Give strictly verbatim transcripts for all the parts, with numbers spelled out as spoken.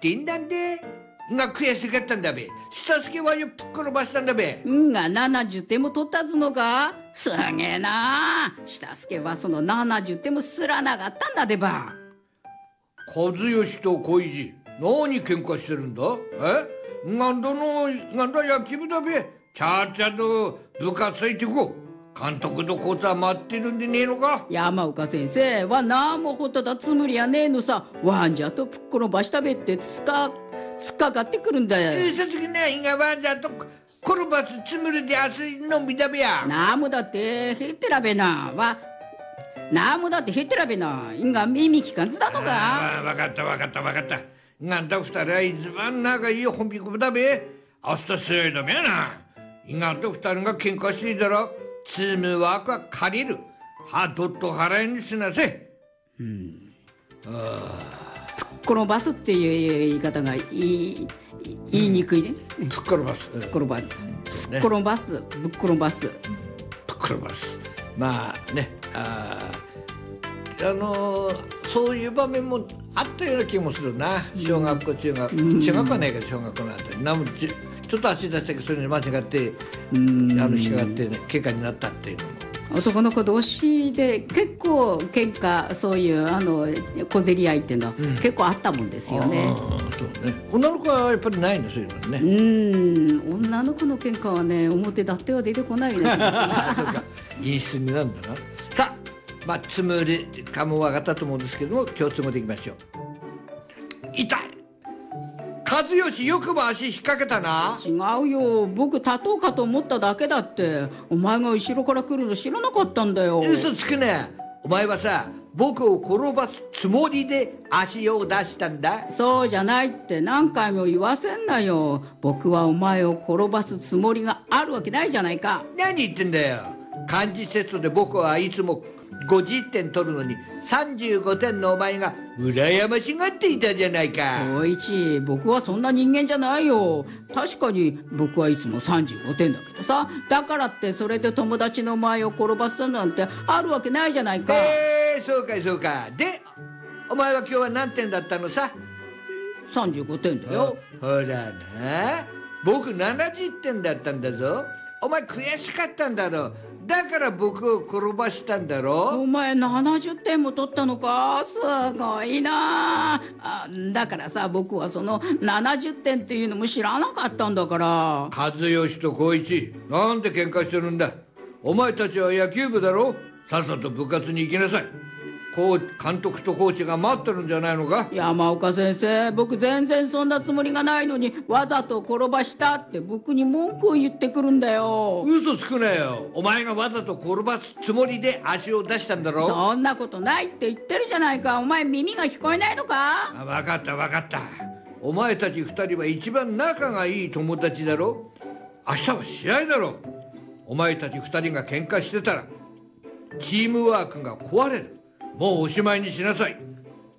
맞댄단데. 나悔しかったんだべ. 시타스케와 부끄러웠단다베. 응가ななじゅってんも取ったずのか。すげえな。下助はそのななじゅってんもすらなかったんだでば。 和義と小一何喧嘩してるんだえなんだのなんだ野球部だべちゃっちゃと部活行ってこ監督とコーチは待ってるんでねえのか山岡先生は何もほっただつもりやねえのさワンジャとプッコロばしたべってつかつっかかってくるんだよ嘘つきないがワンジャと転ばすつもりで明日のみだべやなもだってへってらべなわなもだってへってらべないんが耳聞かんずだのかああ分かった分かった分かったなんだ二人は一番仲いい本気組だべ明日強いだべやないがんと二人が喧嘩していたらチームワークは借りるはどっと払いにしなせうんあこのバスっていう言い方がいい言いにくいねぶっころバスぶっころバスぶっころバスぶっころバスぶっころバスまあねああのー、そういう場面もあったような気もするな小学校中学、うん、中学校はないけど小学校のあたりなもちちょっと足出したけどそれに間違ってあの引っかかってね喧嘩になったっていうのも男の子同士で結構喧嘩そういうあの小競り合いっていうのは、うん、結構あったもんですよね。 そうね女の子はやっぱりないんですよね。 うん女の子の喧嘩はね表立っては出てこないですが陰湿になるんだな。さあまあつむりかも分かったと思うんですけども今日つむでいきましょう。痛い和義よくも足引っ掛けたな。 違うよ僕立とうかと思っただけだってお前が後ろから来るの知らなかったんだよ。 嘘つくねお前はさ僕を転ばすつもりで足を出したんだ。 そうじゃないって何回も言わせんなよ。僕はお前を転ばすつもりがあるわけないじゃないか。 何言ってんだよ。漢字テストで僕はいつもごじゅってん取るのにさんじゅうごてんのお前が羨ましがっていたじゃないか。 おいち僕はそんな人間じゃないよ。確かに僕はいつもさんじゅうごてんだけどさだからってそれで友達の前を転ばすなんてあるわけないじゃないか。 えー、そうかそうか。でお前は今日は何点だったのさ。 さんじゅうごてんだよ。 ほらな僕ななじゅってんだったんだぞ。お前悔しかったんだろう。だから僕を転ばしたんだろ。 お前ななじゅってんも取ったのかすごいなあ。だからさ僕はそのななじゅってんっていうのも知らなかったんだから。 和義と光一なんで喧嘩してるんだ。お前たちは野球部だろ。さっさと部活に行きなさい。こう監督とコーチが待ってるんじゃないのか。 山岡先生僕全然そんなつもりがないのにわざと転ばしたって僕に文句を言ってくるんだよ。 嘘つくなよ。お前がわざと転ばすつもりで足を出したんだろ。 そんなことないって言ってるじゃないか。お前耳が聞こえないのか。 あ分かった分かった。お前たち二人は一番仲がいい友達だろ。明日は試合だろ。お前たち二人が喧嘩してたらチームワークが壊れる。もうおしまいにしなさい、うん、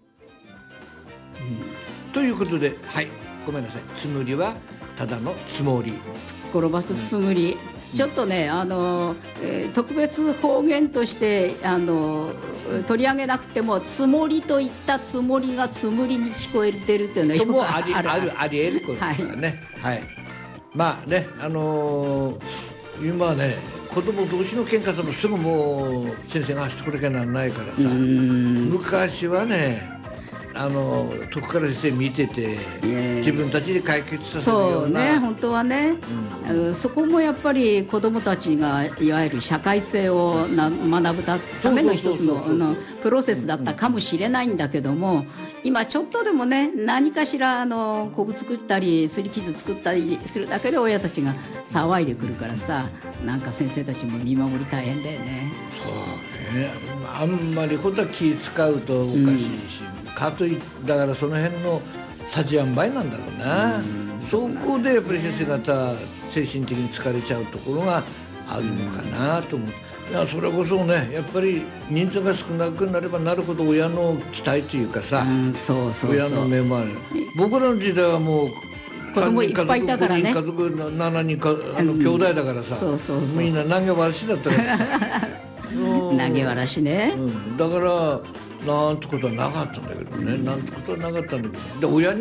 ということではいごめんなさいつむりはただのつもり転ばすつむり、うん、ちょっとねあの、えー、特別方言としてあの取り上げなくてもつもりといったつもりがつむりに聞こえてるっていうのはよくあるあるあるありえることだからね、はい、はい、まあねあのー、今はね子供同士の喧嘩でもすぐもう先生が走ってくれなきゃならないからさ昔はねあの遠くから先生見てて自分たちで解決させるようなそうね本当はね、うん、そこもやっぱり子どもたちがいわゆる社会性をな学ぶための一つのプロセスだったかもしれないんだけども今ちょっとでもね何かしらあのこぶ作ったりすり傷作ったりするだけで親たちが騒いでくるからさなんか先生たちも見守り大変だよね。 そうねあんまりことは気使うとおかしいし、うんかといだからその辺のさじ塩梅なんだろうな、うん、そこでやっぱり先生方精神的に疲れちゃうところがあるのかなと思う、うん、いやそれこそねやっぱり人数が少なくなればなるほど親の期待というかさ、うん、そうそうそう親の目もある。僕らの時代はもう子供いっぱいいたからね家族ななにんかあの兄弟だからさ、そうそうそうそうみんな投げわらしだったから投げわらしね、 うん、だからなんてことはなかったんだけどね、なんてことはなかったんだけどで親に